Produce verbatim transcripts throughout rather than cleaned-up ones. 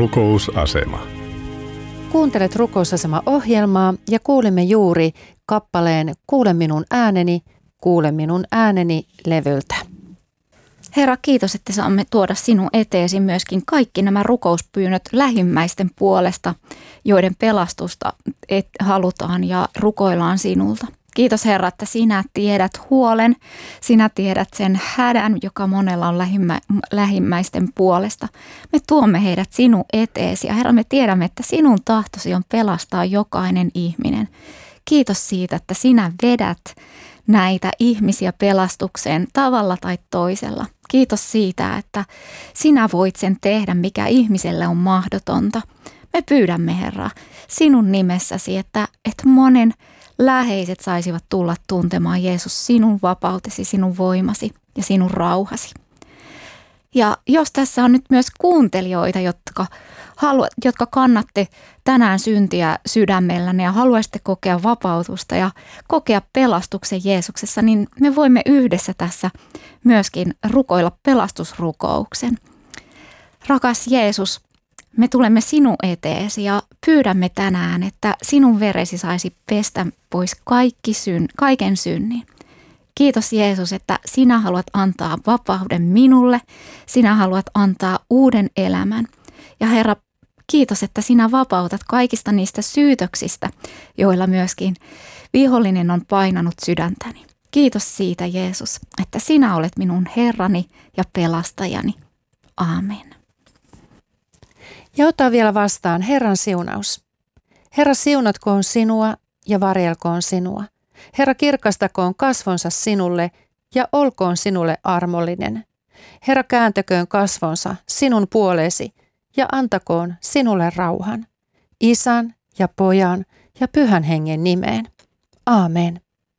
Rukousasema. Kuuntelet Rukousasema-ohjelmaa ja kuulimme juuri kappaleen Kuule minun ääneni, kuule minun ääneni levyltä. Herra, kiitos, että saamme tuoda sinun eteesi myöskin kaikki nämä rukouspyynnöt lähimmäisten puolesta, joiden pelastusta et halutaan ja rukoillaan sinulta. Kiitos Herra, että sinä tiedät huolen, sinä tiedät sen hädän, joka monella on lähimmä, lähimmäisten puolesta. Me tuomme heidät sinun eteesi ja Herra, me tiedämme, että sinun tahtosi on pelastaa jokainen ihminen. Kiitos siitä, että sinä vedät näitä ihmisiä pelastukseen tavalla tai toisella. Kiitos siitä, että sinä voit sen tehdä, mikä ihmiselle on mahdotonta. Me pyydämme, Herra, sinun nimessäsi, että, että monen läheiset saisivat tulla tuntemaan Jeesus sinun vapautesi, sinun voimasi ja sinun rauhasi. Ja jos tässä on nyt myös kuuntelijoita, jotka, haluat, jotka kannatte tänään syntiä sydämellänne ja haluaisitte kokea vapautusta ja kokea pelastuksen Jeesuksessa, niin me voimme yhdessä tässä myöskin rukoilla pelastusrukouksen. Rakas Jeesus, me tulemme sinun eteesi ja pyydämme tänään, että sinun veresi saisi pestä pois kaikki syn, kaiken synnin. Kiitos Jeesus, että sinä haluat antaa vapauden minulle, sinä haluat antaa uuden elämän. Ja Herra, kiitos, että sinä vapautat kaikista niistä syytöksistä, joilla myöskin vihollinen on painanut sydäntäni. Kiitos siitä Jeesus, että sinä olet minun Herrani ja pelastajani. Aamen. Ja ota vielä vastaan Herran siunaus. Herra siunatkoon sinua ja varjelkoon sinua. Herra kirkastakoon kasvonsa sinulle ja olkoon sinulle armollinen. Herra kääntäköön kasvonsa sinun puoleesi ja antakoon sinulle rauhan. Isän ja Pojan ja Pyhän Hengen nimeen. Aamen.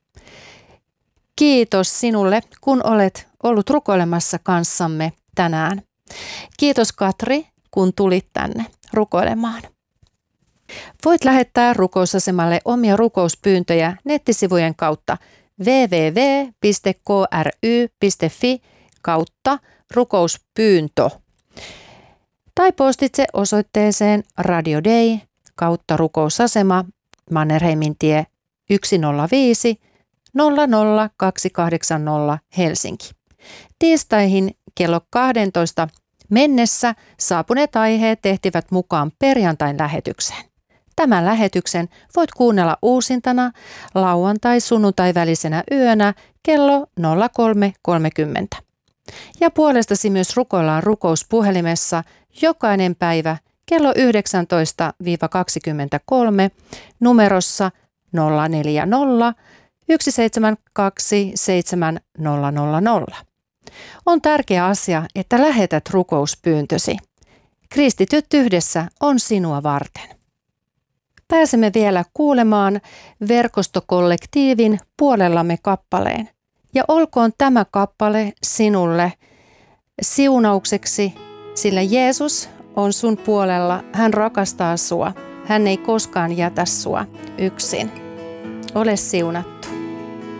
Kiitos sinulle, kun olet ollut rukoilemassa kanssamme tänään. Kiitos Katri, kun tulit tänne rukoilemaan. Voit lähettää Rukousasemalle omia rukouspyyntöjä nettisivujen kautta double-u double-u double-u piste k r y piste f i kautta rukouspyyntö tai postitse osoitteeseen Radio Day kautta Rukousasema Mannerheimintie yksi nolla viisi nolla nolla kaksi kahdeksan nolla Helsinki. Tiistaihin kello kaksitoista mennessä saapuneet aiheet tehtivät mukaan perjantain lähetykseen. Tämän lähetyksen voit kuunnella uusintana lauantai-sunnuntai välisenä yönä kello nolla kolme kolmekymmentä. Ja puolestasi myös rukoillaan rukouspuhelimessa jokainen päivä kello yhdeksäntoista kaksikymmentäkolme numerossa nolla neljä nolla yksi seitsemän kaksi seitsemän nolla nolla nolla. On tärkeä asia, että lähetät rukouspyyntösi. Kristityt yhdessä on sinua varten. Pääsemme vielä kuulemaan verkostokollektiivin Puolellamme kappaleen. Ja olkoon tämä kappale sinulle siunaukseksi, sillä Jeesus on sun puolella. Hän rakastaa sua. Hän ei koskaan jätä sua yksin. Ole siunattu.